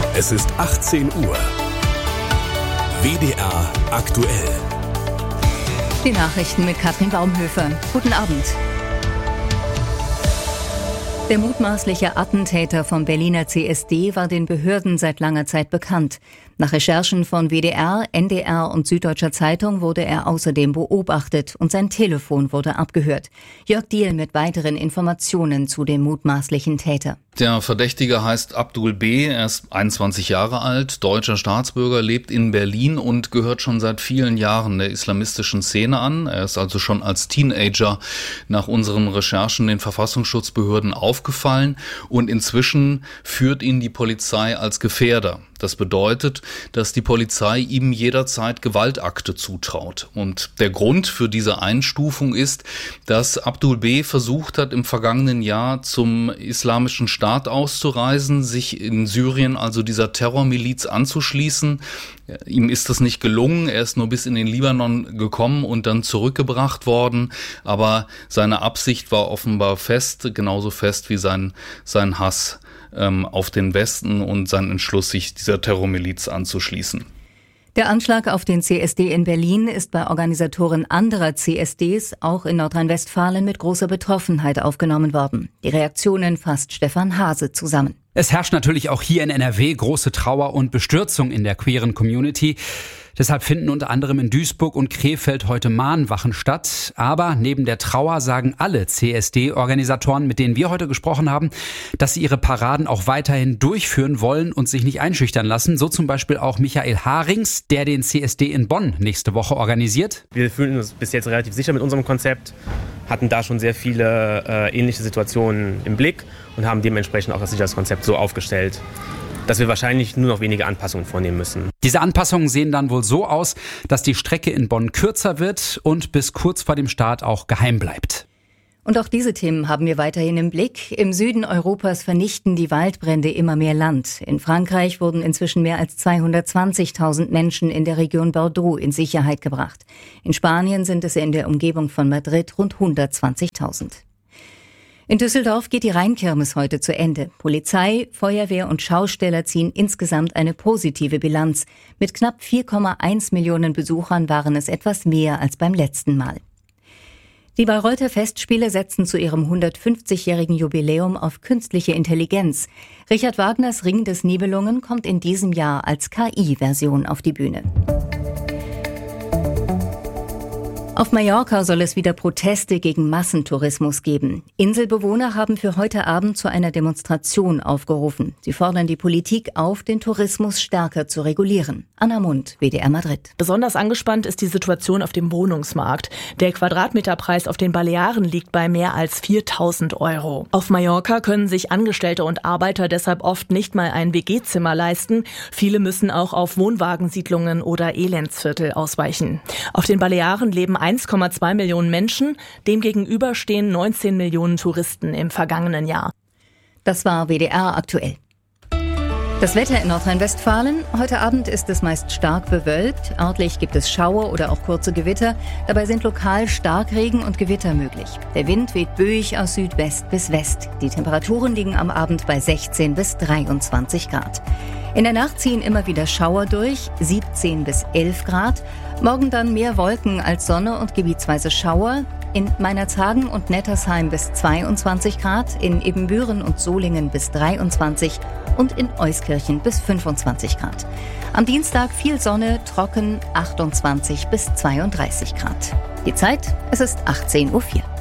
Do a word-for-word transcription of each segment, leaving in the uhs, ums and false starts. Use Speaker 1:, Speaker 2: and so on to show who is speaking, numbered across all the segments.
Speaker 1: Es ist achtzehn Uhr. W D R aktuell.
Speaker 2: Die Nachrichten mit Katrin Baumhöfer. Guten Abend. Der mutmaßliche Attentäter vom Berliner C S D war den Behörden seit langer Zeit bekannt. Nach Recherchen von W D R, N D R und Süddeutscher Zeitung wurde er außerdem beobachtet und sein Telefon wurde abgehört. Jörg Diehl mit weiteren Informationen zu dem mutmaßlichen Täter.
Speaker 3: Der Verdächtige heißt Abdul B., er ist einundzwanzig Jahre alt, deutscher Staatsbürger, lebt in Berlin und gehört schon seit vielen Jahren der islamistischen Szene an. Er ist also schon als Teenager nach unseren Recherchen den Verfassungsschutzbehörden aufgefallen und inzwischen führt ihn die Polizei als Gefährder. Das bedeutet, dass die Polizei ihm jederzeit Gewaltakte zutraut. Und der Grund für diese Einstufung ist, dass Abdul B. versucht hat, im vergangenen Jahr zum Islamischen Staat auszureisen, sich in Syrien also dieser Terrormiliz anzuschließen. Ihm ist das nicht gelungen, er ist nur bis in den Libanon gekommen und dann zurückgebracht worden. Aber seine Absicht war offenbar fest, genauso fest wie sein, sein Hass auf den Westen und sein Entschluss, sich dieser Terrormiliz anzuschließen.
Speaker 2: Der Anschlag auf den C S D in Berlin ist bei Organisatoren anderer C S Ds auch in Nordrhein-Westfalen mit großer Betroffenheit aufgenommen worden. Die Reaktionen fasst Stefan Hase zusammen.
Speaker 4: Es herrscht natürlich auch hier in N R W große Trauer und Bestürzung in der queeren Community. Deshalb finden unter anderem in Duisburg und Krefeld heute Mahnwachen statt. Aber neben der Trauer sagen alle C S D-Organisatoren, mit denen wir heute gesprochen haben, dass sie ihre Paraden auch weiterhin durchführen wollen und sich nicht einschüchtern lassen. So zum Beispiel auch Michael Harings, der den C S D in Bonn nächste Woche organisiert.
Speaker 5: Wir fühlen uns bis jetzt relativ sicher mit unserem Konzept, hatten da schon sehr viele äh, ähnliche Situationen im Blick und haben dementsprechend auch das Sicherheitskonzept so aufgestellt, dass wir wahrscheinlich nur noch wenige Anpassungen vornehmen müssen.
Speaker 4: Diese Anpassungen sehen dann wohl so aus, dass die Strecke in Bonn kürzer wird und bis kurz vor dem Start auch geheim bleibt.
Speaker 2: Und auch diese Themen haben wir weiterhin im Blick. Im Süden Europas vernichten die Waldbrände immer mehr Land. In Frankreich wurden inzwischen mehr als zweihundertzwanzigtausend Menschen in der Region Bordeaux in Sicherheit gebracht. In Spanien sind es in der Umgebung von Madrid rund hundertzwanzigtausend. In Düsseldorf geht die Rheinkirmes heute zu Ende. Polizei, Feuerwehr und Schausteller ziehen insgesamt eine positive Bilanz. Mit knapp vier Komma eins Millionen Besuchern waren es etwas mehr als beim letzten Mal. Die Bayreuther Festspiele setzen zu ihrem hundertfünfzigjährigen Jubiläum auf künstliche Intelligenz. Richard Wagners Ring des Nibelungen kommt in diesem Jahr als K I-Version auf die Bühne. Auf Mallorca soll es wieder Proteste gegen Massentourismus geben. Inselbewohner haben für heute Abend zu einer Demonstration aufgerufen. Sie fordern die Politik auf, den Tourismus stärker zu regulieren. Anna Mund, W D R Madrid.
Speaker 6: Besonders angespannt ist die Situation auf dem Wohnungsmarkt. Der Quadratmeterpreis auf den Balearen liegt bei mehr als viertausend Euro. Auf Mallorca können sich Angestellte und Arbeiter deshalb oft nicht mal ein W G-Zimmer leisten. Viele müssen auch auf Wohnwagensiedlungen oder Elendsviertel ausweichen. Auf den Balearen leben eins Komma zwei Millionen Menschen, demgegenüber stehen neunzehn Millionen Touristen im vergangenen Jahr.
Speaker 2: Das war W D R aktuell. Das Wetter in Nordrhein-Westfalen. Heute Abend ist es meist stark bewölkt. Örtlich gibt es Schauer oder auch kurze Gewitter. Dabei sind lokal Starkregen und Gewitter möglich. Der Wind weht böig aus Südwest bis West. Die Temperaturen liegen am Abend bei sechzehn bis dreiundzwanzig Grad. In der Nacht ziehen immer wieder Schauer durch, siebzehn bis elf Grad. Morgen dann mehr Wolken als Sonne und gebietsweise Schauer. In Meinerzhagen und Nettersheim bis zweiundzwanzig Grad, in Ebenbüren und Solingen bis dreiundzwanzig und in Euskirchen bis fünfundzwanzig Grad. Am Dienstag viel Sonne, trocken, achtundzwanzig bis zweiunddreißig Grad. Die Zeit, es ist achtzehn Uhr vier.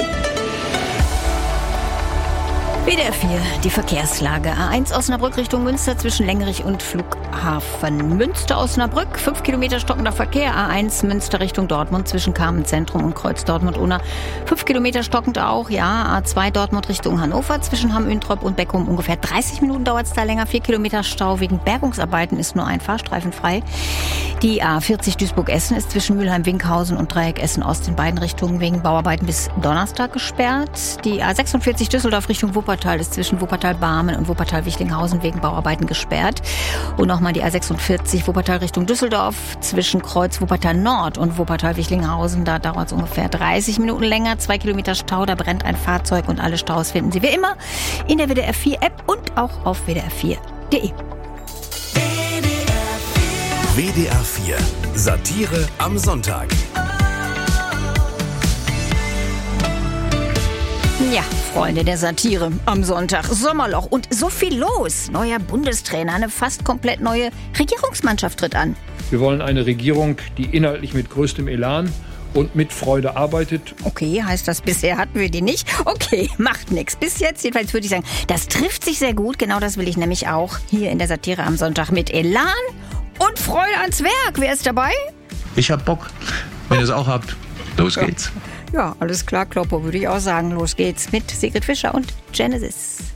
Speaker 7: W D R vier, die Verkehrslage. A eins Osnabrück Richtung Münster zwischen Lengerich und Flughafen Münster Osnabrück. Fünf Kilometer stockender Verkehr. A eins Münster Richtung Dortmund zwischen Carmen-Zentrum und Kreuz Dortmund-Unna. Fünf Kilometer stockend auch. Ja, A zwei Dortmund Richtung Hannover zwischen Hamm-Üntrop und Beckum. Ungefähr dreißig Minuten dauert es da länger. Vier Kilometer Stau wegen Bergungsarbeiten ist nur ein Fahrstreifen frei. Die A vierzig Duisburg-Essen ist zwischen Mülheim-Winkhausen und Dreieck Essen-Ost in beiden Richtungen wegen Bauarbeiten bis Donnerstag gesperrt. Die A sechsundvierzig Düsseldorf Richtung Wuppertal ist zwischen Wuppertal-Barmen und Wuppertal-Wichlinghausen wegen Bauarbeiten gesperrt. Und nochmal die A sechsundvierzig Wuppertal Richtung Düsseldorf zwischen Kreuz Wuppertal-Nord und Wuppertal-Wichlinghausen. Da dauert es ungefähr dreißig Minuten länger. Zwei Kilometer Stau, da brennt ein Fahrzeug und alle Staus finden Sie wie immer in der W D R vier App und auch auf W D R vier Punkt de.
Speaker 1: W D R vier. Satire am Sonntag.
Speaker 7: Ja, Freunde der Satire am Sonntag. Sommerloch und so viel los. Neuer Bundestrainer, eine fast komplett neue Regierungsmannschaft tritt an.
Speaker 8: Wir wollen eine Regierung, die inhaltlich mit größtem Elan und mit Freude arbeitet.
Speaker 7: Okay, heißt das, bisher hatten wir die nicht? Okay, macht nichts. Bis jetzt, jedenfalls würde ich sagen, das trifft sich sehr gut. Genau das will ich nämlich auch hier in der Satire am Sonntag mit Elan und Freude ans Werk. Wer ist dabei?
Speaker 9: Ich hab Bock. Wenn ihr es auch habt, los geht's.
Speaker 7: Ja, alles klar, Kloppo, würde ich auch sagen. Los geht's mit Sigrid Fischer und Genesis.